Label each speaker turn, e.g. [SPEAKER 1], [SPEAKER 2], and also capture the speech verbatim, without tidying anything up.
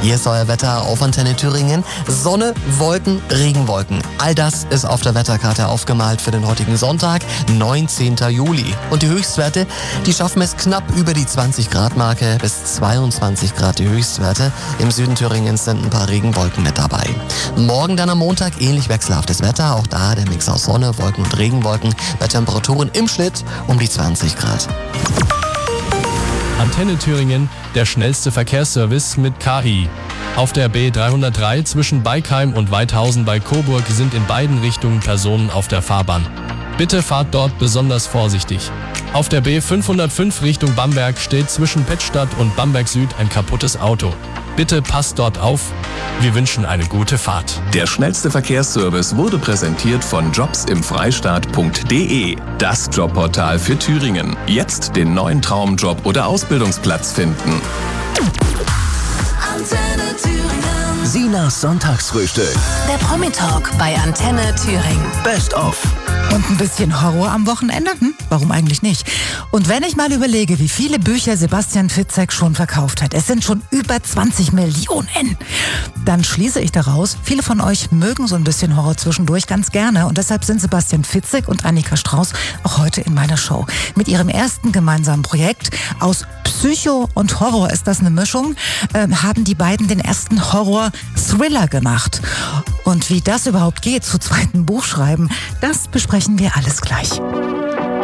[SPEAKER 1] Hier ist euer Wetter auf Antenne Thüringen. Sonne, Wolken, Regenwolken. All das ist auf der Wetterkarte aufgemalt für den heutigen Sonntag, neunzehnten Juli. Und die Höchstwerte, die schaffen es knapp über die zwanzig Grad Marke, bis zweiundzwanzig Grad die Höchstwerte. Im Süden Thüringens sind ein paar Regenwolken mit dabei. Morgen dann am Montag ähnlich wechselhaftes Wetter. Auch da der Mix aus Sonne, Wolken und Regenwolken bei Temperaturen im Schnitt um die zwanzig Grad.
[SPEAKER 2] Antenne Thüringen, der schnellste Verkehrsservice mit K I. Auf der B dreihundertdrei zwischen Beikheim und Weidhausen bei Coburg sind in beiden Richtungen Personen auf der Fahrbahn. Bitte fahrt dort besonders vorsichtig. Auf der B fünfhundertfünf Richtung Bamberg steht zwischen Pettstadt und Bamberg Süd ein kaputtes Auto. Bitte passt dort auf. Wir wünschen eine gute Fahrt.
[SPEAKER 3] Der schnellste Verkehrsservice wurde präsentiert von jobs im freistaat punkt de. Das Jobportal für Thüringen. Jetzt den neuen Traumjob oder Ausbildungsplatz finden.
[SPEAKER 4] Antenne Thüringen.
[SPEAKER 3] Sinas Sonntagsfrühstück.
[SPEAKER 4] Der Promi-Talk bei Antenne Thüringen.
[SPEAKER 3] Best of.
[SPEAKER 5] Und ein bisschen Horror am Wochenende? Hm? Warum eigentlich nicht? Und wenn ich mal überlege, wie viele Bücher Sebastian Fitzek schon verkauft hat, es sind schon über zwanzig Millionen, dann schließe ich daraus, viele von euch mögen so ein bisschen Horror zwischendurch ganz gerne und deshalb sind Sebastian Fitzek und Annika Strauß auch heute in meiner Show. Mit ihrem ersten gemeinsamen Projekt aus Psycho und Horror, ist das eine Mischung, äh, haben die beiden den ersten Horror-Thriller gemacht. Und wie das überhaupt geht, zu zweiten Buchschreiben, das besprechen wir alles gleich.